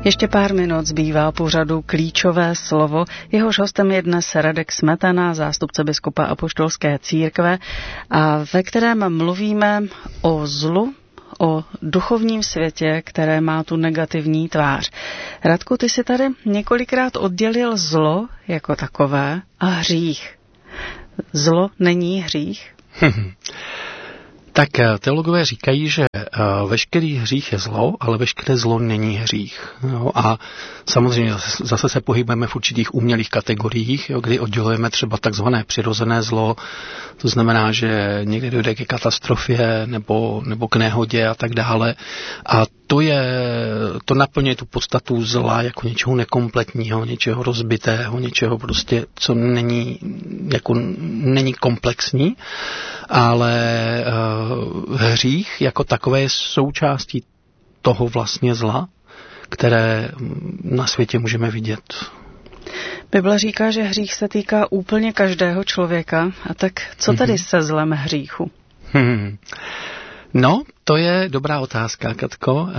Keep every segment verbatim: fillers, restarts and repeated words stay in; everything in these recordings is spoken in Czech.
Ještě pár minut zbývá pořadu Klíčové slovo. Jehož hostem je dnes Radek Smetana, zástupce biskupa Apoštolské církve, a ve kterém mluvíme o zlu, o duchovním světě, které má tu negativní tvář. Radku, ty si tady několikrát oddělil zlo jako takové a hřích. Zlo není hřích? Tak teologové říkají, že veškerý hřích je zlo, ale veškeré zlo není hřích. Jo? A samozřejmě zase se pohybujeme v určitých umělých kategoriích, jo, kdy oddělujeme třeba takzvané přirozené zlo, to znamená, že někdy dojde ke katastrofě nebo, nebo k nehodě a tak dále. A to je, to naplňuje tu podstatu zla jako něčeho nekompletního, něčeho rozbitého, něčeho prostě, co není, jako není komplexní, ale uh, hřích jako takové je součástí toho vlastně zla, které na světě můžeme vidět. Bible říká, že hřích se týká úplně každého člověka. A tak co tedy mm-hmm. se zlem hříchu? Hmm. No, to je dobrá otázka, Katko. Uh,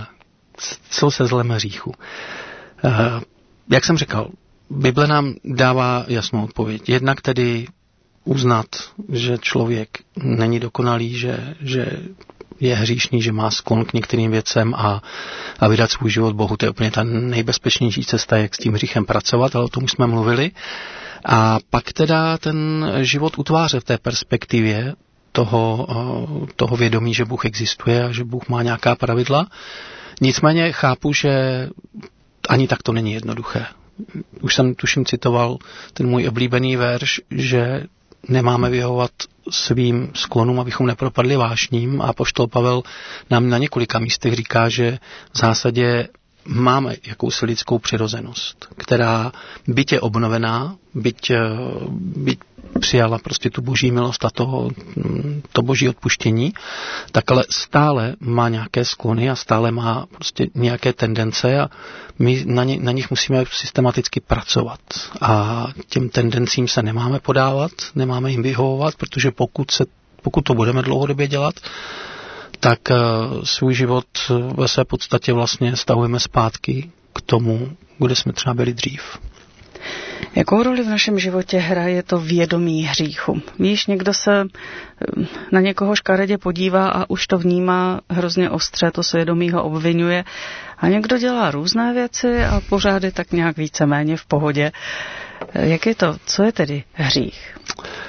co se zlem hříchu? Uh, jak jsem říkal, Bible nám dává jasnou odpověď. Jednak tedy uznat, že člověk není dokonalý, že, že je hříšný, že má sklon k některým věcem a, a vydat svůj život Bohu. To je úplně ta nejbezpečnější cesta, jak s tím hříchem pracovat, ale o tom jsme mluvili. A pak teda ten život utváře v té perspektivě toho, toho vědomí, že Bůh existuje a že Bůh má nějaká pravidla. Nicméně chápu, že ani tak to není jednoduché. Už jsem tuším citoval ten můj oblíbený verš, že nemáme vyhovovat svým sklonům, abychom nepropadli vášním, a apoštol Pavel nám na několika místech říká, že v zásadě máme jakousi lidskou přirozenost, která byť je obnovená, byť, byť přijala prostě tu boží milost a to, to boží odpuštění, tak ale stále má nějaké sklony a stále má prostě nějaké tendence a my na, ně, na nich musíme systematicky pracovat. A těm tendencím se nemáme podávat, nemáme jim vyhovovat, protože pokud, se, pokud to budeme dlouhodobě dělat, tak svůj život ve své podstatě vlastně stavujeme zpátky k tomu, kde jsme třeba byli dřív. Jakou roli v našem životě hraje to vědomí hříchu? Víš, někdo se na někoho škaredě podívá a už to vnímá hrozně ostře, to svědomí ho obvinuje, a někdo dělá různé věci a pořád je tak nějak víceméně v pohodě. Jak je to? Co je tedy hřích?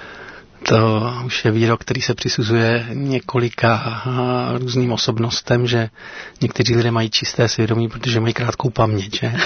To už je výrok, který se přisuzuje několika různým osobnostem, že někteří lidé mají čisté svědomí, protože mají krátkou paměť. Že?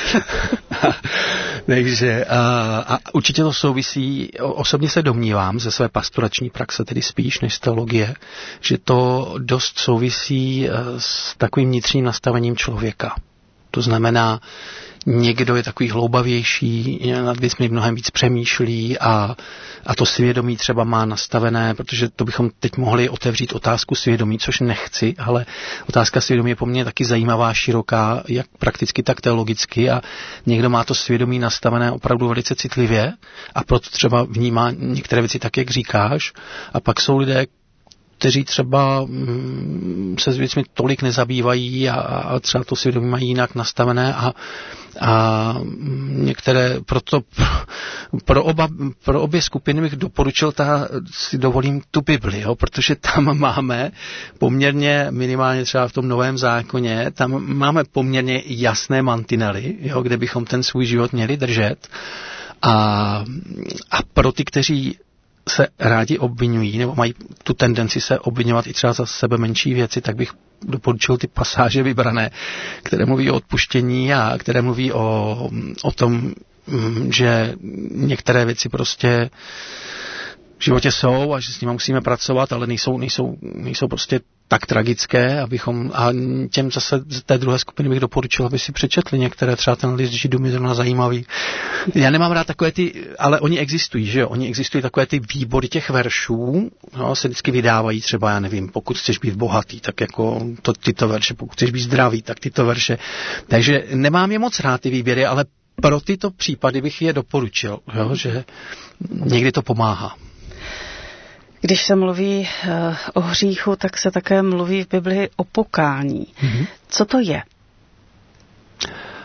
Takže a, a určitě to souvisí, osobně se domnívám ze své pastorační praxe, tedy spíš než z teologie, že to dost souvisí s takovým vnitřním nastavením člověka. To znamená, někdo je takový hloubavější, nad věcmi mnohem víc přemýšlí a, a to svědomí třeba má nastavené, protože to bychom teď mohli otevřít otázku svědomí, což nechci, ale otázka svědomí je po mně taky zajímavá, široká, jak prakticky, tak teologicky, a někdo má to svědomí nastavené opravdu velice citlivě a proto třeba vnímá některé věci tak, jak říkáš, a pak jsou lidé, kteří třeba se s věcmi tolik nezabývají a, a třeba to svědomí mají jinak nastavené a, a některé, proto pro, pro, oba, pro obě skupiny bych doporučil, ta, si dovolím tu Bibli, jo, protože tam máme poměrně, minimálně třeba v tom Novém zákoně, tam máme poměrně jasné mantinely, jo, kde bychom ten svůj život měli držet, a, a pro ty, kteří se rádi obvinují, nebo mají tu tendenci se obvinovat i třeba za sebe menší věci, tak bych doporučil ty pasáže vybrané, které mluví o odpuštění a které mluví o, o tom, že některé věci prostě v životě jsou a že s nimi musíme pracovat, ale nejsou, nejsou, nejsou prostě tak tragické, abychom, a těm zase z té druhé skupiny bych doporučil, aby si přečetli některé, třeba ten list Židům je zrovna zajímavý. Já nemám rád takové ty, ale oni existují, že jo, oni existují takové ty výbory těch veršů, no, se vždycky vydávají třeba, já nevím, pokud chceš být bohatý, tak jako to, tyto verše, pokud chceš být zdravý, tak tyto verše. Takže nemám je moc rád ty výběry, ale pro tyto případy bych je doporučil, jo, že někdy to pomáhá. Když se mluví uh, o hříchu, tak se také mluví v Biblii o pokání. Mm-hmm. Co to je?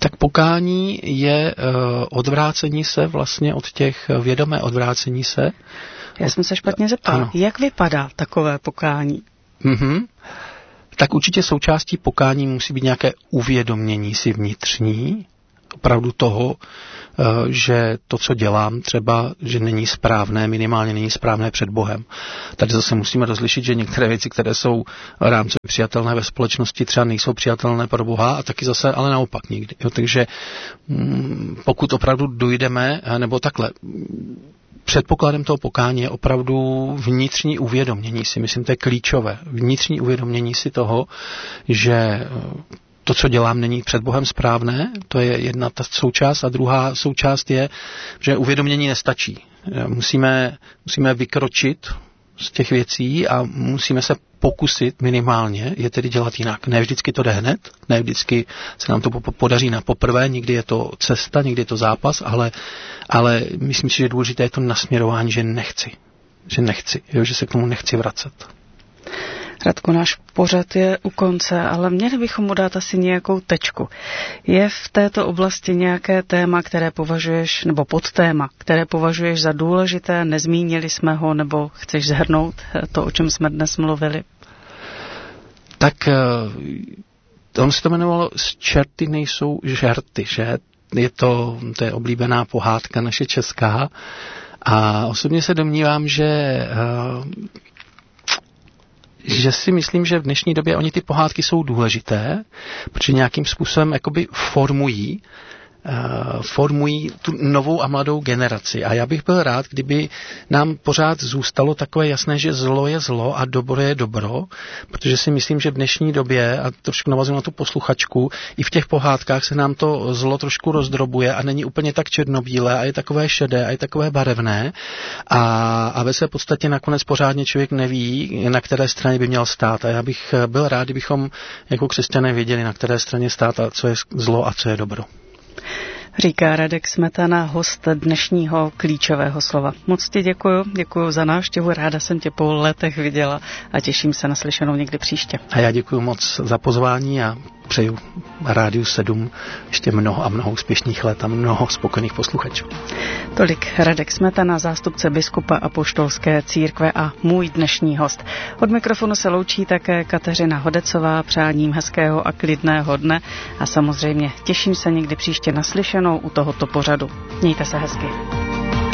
Tak pokání je odvrácení se vlastně od těch, vědomé odvrácení se. Já jsem se špatně zeptal, ano. Jak vypadá takové pokání? Mm-hmm. Tak určitě součástí pokání musí být nějaké uvědomění si vnitřní, opravdu toho, že to, co dělám, třeba, že není správné, minimálně není správné před Bohem. Tady zase musíme rozlišit, že některé věci, které jsou rámcově přijatelné ve společnosti, třeba nejsou přijatelné pro Boha a taky zase, ale naopak nikdy. Jo, takže pokud opravdu dojdeme, nebo takhle, předpokladem toho pokání je opravdu vnitřní uvědomění si, myslím, to je klíčové, vnitřní uvědomění si toho, že to, co dělám, není před Bohem správné, to je jedna ta součást a druhá součást je, že uvědomění nestačí. Musíme, musíme vykročit z těch věcí a musíme se pokusit minimálně je tedy dělat jinak. Ne vždycky to jde hned, ne vždycky se nám to podaří na poprvé, někdy je to cesta, někdy je to zápas, ale, ale myslím si, že důležité je to nasměrování, že nechci. Že nechci, jo, že se k tomu nechci vracet. Radko, náš pořad je u konce, ale měli bychom mu dát asi nějakou tečku. Je v této oblasti nějaké téma, které považuješ, nebo podtéma, které považuješ za důležité, nezmínili jsme ho, nebo chceš shrnout to, o čem jsme dnes mluvili? Tak on se to jmenovalo Z čerty nejsou žerty, že? Je to, to je oblíbená pohádka naše česká a osobně se domnívám, že že si myslím, že v dnešní době oni ty pohádky jsou důležité, protože nějakým způsobem jakoby formují, uh, formují tu novou a mladou generaci. A já bych byl rád, kdyby nám pořád zůstalo takové jasné, že zlo je zlo a dobro je dobro, protože si myslím, že v dnešní době, a trošku navazuji na tu posluchačku, i v těch pohádkách se nám to zlo trošku rozdrobuje a není úplně tak černobílé a je takové šedé a je takové barevné a, a ve své podstatě nakonec pořádně člověk neví, na které straně by měl stát. A já bych byl rád, kdybychom jako křesťané věděli, na které straně stát a co je zlo a co je dobro. Říká Radek Smetana, host dnešního klíčového slova. Moc ti děkuju, děkuju za návštěvu, ráda jsem tě po letech viděla a těším se na slyšenou někdy příště. A já děkuju moc za pozvání a přeju Rádiu sedm ještě mnoho a mnoho úspěšných let a mnoho spokojených posluchačů. Tolik Radek Smetana, zástupce biskupa Apoštolské církve a můj dnešní host. Od mikrofonu se loučí také Kateřina Hodecová, přáním hezkého a klidného dne a samozřejmě těším se někdy příště naslyšenou u tohoto pořadu. Mějte se hezky.